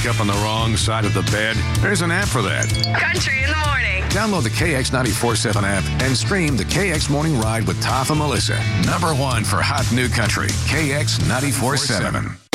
wake up on the wrong side of the bed? There's an app for that. Country in the morning. Download the KX 94.7 app and stream the KX Morning Ride with Toph and Melissa. #1 for hot new country. KX 94.7.